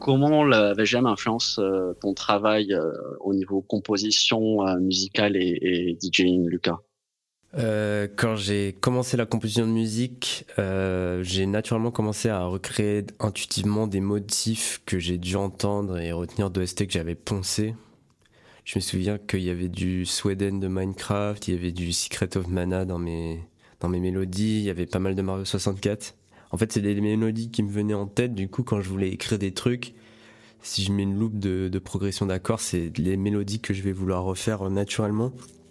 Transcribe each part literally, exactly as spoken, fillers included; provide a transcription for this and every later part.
comment la V G M influence euh, ton travail euh, au niveau composition euh, musicale et, et DJing, Lucas? Euh, quand j'ai commencé la composition de musique, euh, j'ai naturellement commencé à recréer intuitivement des motifs que j'ai dû entendre et retenir d'O S T que j'avais poncé. Je me souviens qu'il y avait du Sweden de Minecraft, il y avait du Secret of Mana dans mes, dans mes mélodies, il y avait pas mal de Mario soixante-quatre. En fait, c'est les mélodies qui me venaient en tête, du coup, quand je voulais écrire des trucs. Si je mets une loupe de, de progression d'accords, c'est les mélodies que je vais vouloir refaire naturellement.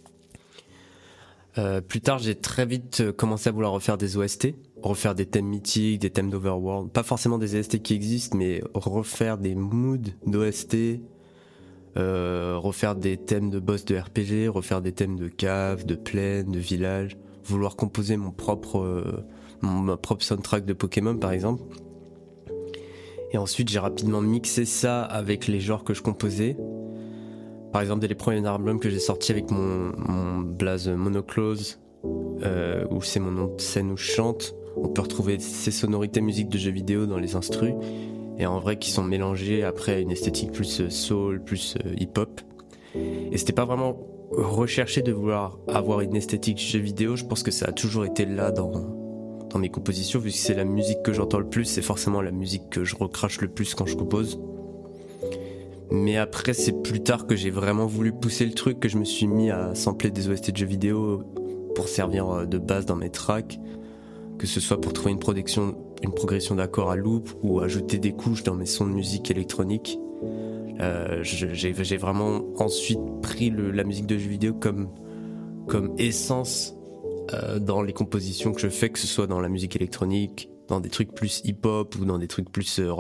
Euh, plus tard, j'ai très vite commencé à vouloir refaire des O S T, refaire des thèmes mythiques, des thèmes d'Overworld, pas forcément des O S T qui existent, mais refaire des moods d'O S T, euh, refaire des thèmes de boss de R P G, refaire des thèmes de cave, de plaine, de village, vouloir composer mon propre, euh, mon, ma propre soundtrack de Pokémon par exemple. Et ensuite, j'ai rapidement mixé ça avec les genres que je composais. Par exemple, dès les premiers albums que j'ai sortis avec mon, mon blaze Monoclose, euh, où c'est mon nom de scène où je chante, on peut retrouver ces sonorités musique de jeux vidéo dans les instrus, et en vrai qui sont mélangées après à une esthétique plus soul, plus hip-hop. Et c'était pas vraiment recherché de vouloir avoir une esthétique jeu vidéo, je pense que ça a toujours été là dans, dans mes compositions, vu que c'est la musique que j'entends le plus, c'est forcément la musique que je recrache le plus quand je compose. Mais après, c'est plus tard que j'ai vraiment voulu pousser le truc, que je me suis mis à sampler des O S T de jeux vidéo pour servir de base dans mes tracks, que ce soit pour trouver une, production, une progression d'accords à loop ou ajouter des couches dans mes sons de musique électronique. Euh, j'ai, j'ai vraiment ensuite pris le, la musique de jeux vidéo comme, comme essence euh, dans les compositions que je fais, que ce soit dans la musique électronique, dans des trucs plus hip-hop ou dans des trucs plus euh,